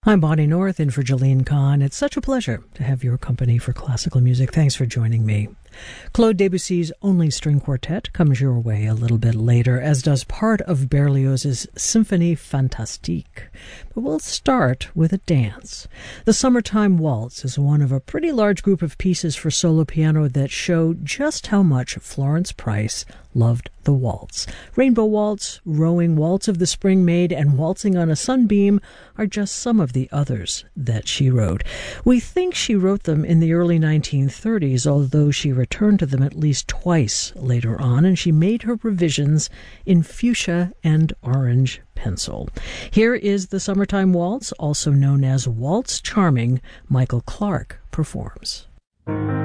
I'm Bonnie North in for Jolene Kahn. It's such a pleasure to have your company for classical music. Thanks for joining me. Claude Debussy's Only String Quartet comes your way a little bit later, as does part of Berlioz's Symphonie Fantastique. But we'll start with a dance. The Summertime Waltz is one of a pretty large group of pieces for solo piano that show just how much Florence Price loved the waltz. Rainbow Waltz, Rowing, Waltz of the Spring Maid, and Waltzing on a Sunbeam are just some of the others that she wrote. We think she wrote them in the early 1930s, although she returned to them at least twice later on, and she made her revisions in fuchsia and orange pencil. Here is the Summertime Waltz, also known as Waltz Charming. Michael Clark performs.